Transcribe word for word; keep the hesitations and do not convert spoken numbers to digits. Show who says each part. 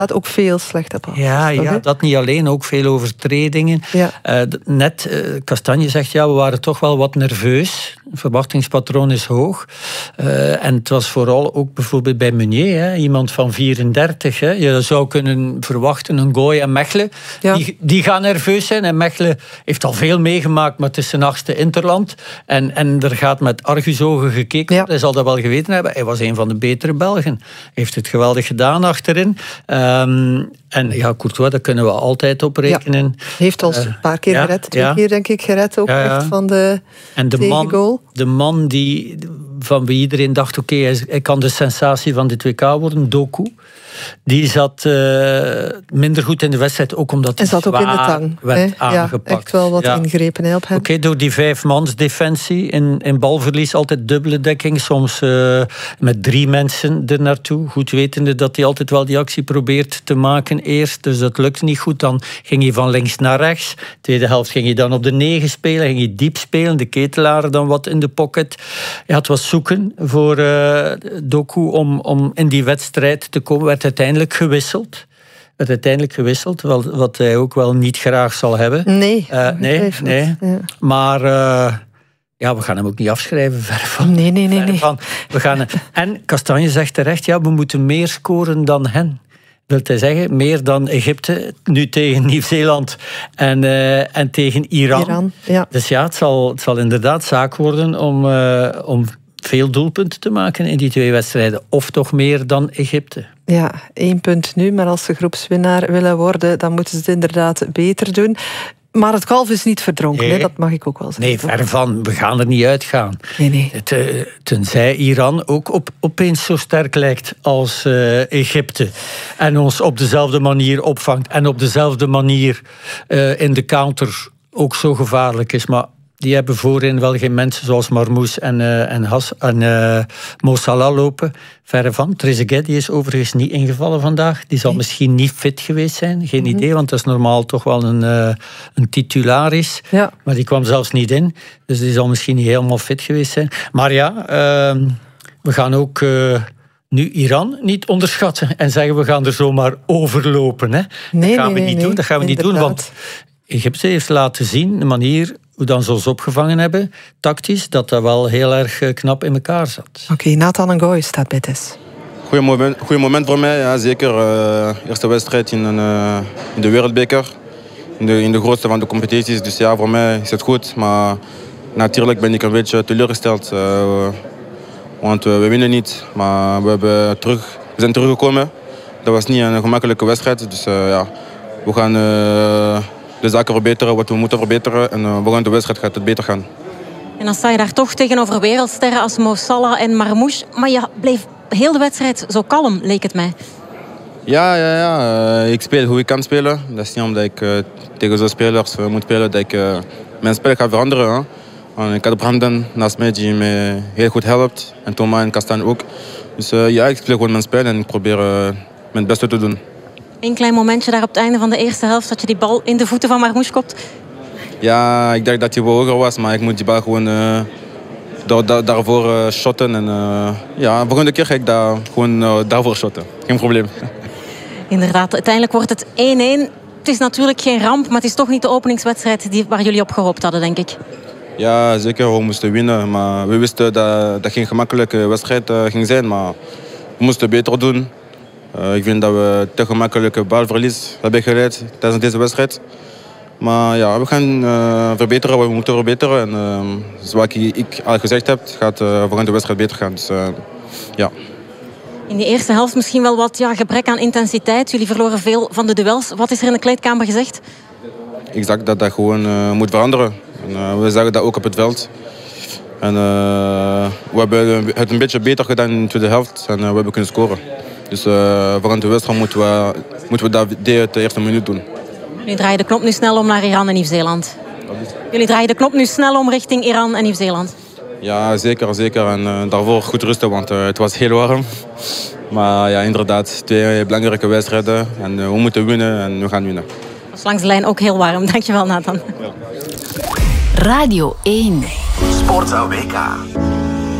Speaker 1: ook veel slechte passes.
Speaker 2: Ja, ja, dat niet alleen, ook veel overtredingen. Ja. Uh, net, uh, Kastanje zegt, ja, we waren toch wel wat nerveus. Het verwachtingspatroon is hoog. Uh, en het was vooral ook bijvoorbeeld bij Meunier, hè, iemand van vierendertig. Hè. Je zou kunnen verwachten, een Gooi en Mechelen, ja. die, die gaan nerveus zijn. En Mechelen heeft al veel meegemaakt, maar het is zijn achtste interland. En, en er gaat met argusogen gekeken. Ja. Hij zal dat wel geweten hebben. Hij was een van de betere Belgen. Hij heeft het geweldig gedaan achterin. Um, en ja, Courtois, daar kunnen we altijd op rekenen.
Speaker 1: Ja. Heeft ons uh, een paar keer ja, gered. Twee ja. keer denk ik gered ook ja, ja. echt van de
Speaker 2: En de man, de man die, van wie iedereen dacht, oké, okay, hij, hij kan de sensatie van dit W K worden, Doku. Die zat uh, minder goed in de wedstrijd, ook omdat hij
Speaker 1: zat ook in de tang,
Speaker 2: werd hè? aangepakt.
Speaker 1: Ja, echt wel wat ja. ingrepen op hem.
Speaker 2: Oké, okay, door die vijfmans defensie in, in balverlies, altijd dubbele dekking, soms uh, met drie mensen er naartoe. Goed wetende dat hij altijd wel die actie probeert te maken eerst, dus dat lukt niet goed. Dan ging hij van links naar rechts. Tweede helft ging hij dan op de negen spelen, ging hij diep spelen, de Ketelaar dan wat in de pocket. Ja, het was zoeken voor uh, Doku om, om in die wedstrijd te komen. Werd uiteindelijk gewisseld. Werd uiteindelijk gewisseld, wat hij ook wel niet graag zal hebben.
Speaker 1: Nee.
Speaker 2: Uh, nee, nee. Ja. Maar uh, ja, we gaan hem ook niet afschrijven. Ver van.
Speaker 1: Nee, nee, nee. nee.
Speaker 2: Van. We gaan, en Kastanje zegt terecht, ja, we moeten meer scoren dan hen. Wil hij zeggen, meer dan Egypte, nu tegen Nieuw-Zeeland en, uh, en tegen Iran.
Speaker 1: Iran ja.
Speaker 2: Dus ja, het zal, het zal inderdaad zaak worden om, uh, om veel doelpunten te maken in die twee wedstrijden. Of toch meer dan Egypte.
Speaker 1: Ja, één punt nu, maar als ze groepswinnaar willen worden, dan moeten ze het inderdaad beter doen. Maar het kalf is niet verdronken, nee. Hè? Dat mag ik ook wel zeggen.
Speaker 2: Nee, ver van. We gaan er niet uitgaan.
Speaker 1: Nee, nee.
Speaker 2: Ten, tenzij Iran ook op, opeens zo sterk lijkt als uh, Egypte. En ons op dezelfde manier opvangt. En op dezelfde manier uh, in de counter ook zo gevaarlijk is. Maar die hebben voorin wel geen mensen zoals Marmoush en, uh, en, Has, en uh, Mo Salah lopen. Verre van. Trezeguet die is overigens niet ingevallen vandaag. Die zal nee. misschien niet fit geweest zijn. Geen mm-hmm. idee, want dat is normaal toch wel een, uh, een titularis.
Speaker 1: Ja.
Speaker 2: Maar die kwam zelfs niet in. Dus die zal misschien niet helemaal fit geweest zijn. Maar ja, uh, we gaan ook Uh, nu Iran niet onderschatten en zeggen we gaan er zomaar overlopen. Hè.
Speaker 1: Nee,
Speaker 2: dat gaan
Speaker 1: nee,
Speaker 2: we niet
Speaker 1: nee,
Speaker 2: doen. Dat gaan we
Speaker 1: inderdaad.
Speaker 2: niet doen, want Egypte heeft laten zien de manier hoe dan ze ons opgevangen hebben, tactisch, dat dat wel heel erg knap in elkaar zat.
Speaker 1: Oké, okay, Nathan Ngoy staat bij Tess.
Speaker 3: Goeie moment, goeie moment voor mij, ja, zeker. Uh, eerste wedstrijd in, een, uh, in de Wereldbeker, in de, in de grootste van de competities. Dus ja, voor mij is het goed, maar natuurlijk ben ik een beetje teleurgesteld. Uh, want uh, we winnen niet, maar we, hebben terug, we zijn teruggekomen. Dat was niet een gemakkelijke wedstrijd, dus uh, ja, we gaan Uh, de zaken verbeteren, wat we moeten verbeteren. En uh, volgende wedstrijd gaat het beter gaan.
Speaker 4: En dan sta je daar toch tegenover wereldsterren als Mo Salah en Marmoush. Maar je bleef heel de wedstrijd zo kalm, leek het mij.
Speaker 3: Ja, ja, ja. Uh, ik speel hoe ik kan spelen. Dat is niet omdat ik uh, tegen zo'n spelers uh, moet spelen dat ik uh, mijn spel ga veranderen. Hè. Ik had Brandon naast mij die me heel goed helpt. En Thomas en Kastanje ook. Dus uh, ja, ik speel gewoon mijn spel en ik probeer uh, mijn beste te doen.
Speaker 4: Een klein momentje daar op het einde van de eerste helft dat je die bal in de voeten van Marmoush kopt.
Speaker 3: Ja, ik dacht dat hij wel hoger was, maar ik moet die bal gewoon uh, daar, daar, daarvoor uh, shotten. En uh, ja, volgende keer ga ik daar gewoon uh, daarvoor shotten. Geen probleem.
Speaker 4: Inderdaad, uiteindelijk wordt het één-één. Het is natuurlijk geen ramp, maar het is toch niet de openingswedstrijd die, waar jullie op gehoopt hadden, denk ik.
Speaker 3: Ja, zeker. We moesten winnen. Maar we wisten dat dat geen gemakkelijke wedstrijd uh, ging zijn. Maar we moesten beter doen. Uh, ik vind dat we te gemakkelijke balverlies hebben geleid tijdens deze wedstrijd. Maar ja, we gaan uh, verbeteren wat we moeten verbeteren. En uh, zoals ik, ik al gezegd heb, gaat de uh, volgende wedstrijd beter gaan. Dus, uh, ja.
Speaker 4: In de eerste helft misschien wel wat ja, gebrek aan intensiteit. Jullie verloren veel van de duels. Wat is er in de kleedkamer gezegd?
Speaker 3: Exact, dat dat gewoon uh, moet veranderen. En, uh, we zeggen dat ook op het veld. En, uh, we hebben het een beetje beter gedaan in de tweede helft. En uh, we hebben kunnen scoren. Dus uh, volgende wedstrijd moeten we, moeten we dat de eerste minuut doen.
Speaker 4: Jullie draaien de knop nu snel om naar Iran en Nieuw-Zeeland. Jullie draaien de knop nu snel om richting Iran en Nieuw-Zeeland.
Speaker 3: Ja, zeker, zeker. En uh, daarvoor goed rusten, want uh, het was heel warm. Maar ja, inderdaad, twee belangrijke wedstrijden. En uh, we moeten winnen en we gaan winnen.
Speaker 4: Het was langs de lijn ook heel warm. Dankjewel, Nathan. Ja.
Speaker 5: Radio één.
Speaker 6: Sportza W K.